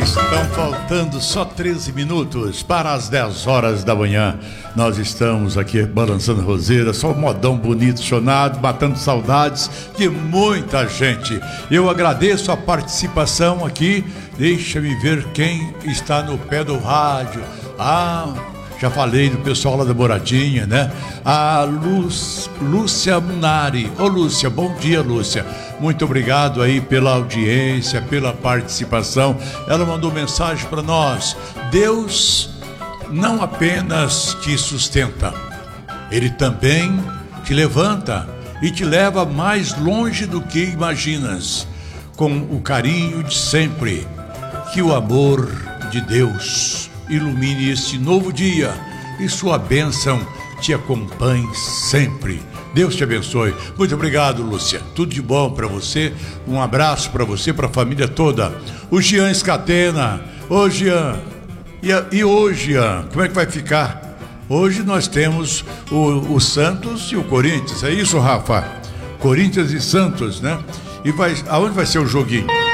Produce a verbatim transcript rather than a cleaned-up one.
Estão faltando só treze minutos para as dez horas da manhã. Nós estamos aqui balançando roseira, só um modão bonito, chonado, matando saudades de muita gente. Eu agradeço a participação aqui. Deixa-me ver quem está no pé do rádio. Ah, já falei do pessoal lá da Moradinha, né? A Luz, Lúcia Munari. Ô Lúcia, bom dia, Lúcia. Muito obrigado aí pela audiência, pela participação. Ela mandou mensagem para nós. Deus não apenas te sustenta, Ele também te levanta e te leva mais longe do que imaginas, com o carinho de sempre. Que o amor de Deus ilumine este novo dia e sua bênção te acompanhe sempre. Deus te abençoe. Muito obrigado, Lúcia. Tudo de bom para você. Um abraço para você, para a família toda. O Jean Escatena. Ô, Jean. E, e hoje, Jean, como é que vai ficar? Hoje nós temos o, o Santos e o Corinthians. É isso, Rafa? Corinthians e Santos, né? E vai, aonde vai ser o joguinho?